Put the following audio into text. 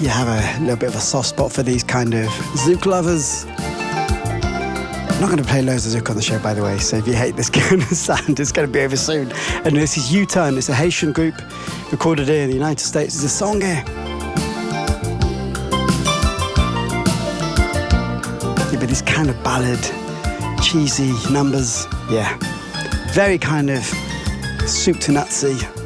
you have a little bit of a soft spot for these kind of zouk lovers. I'm not going to play loads of zouk on the show, by the way, so if you hate this kind of sound, it's going to be over soon. And this is U-Turn. It's a Haitian group recorded here in the United States. It's a song here. Yeah, but these kind of ballad, cheesy numbers, yeah. Very kind of soup to nutsy.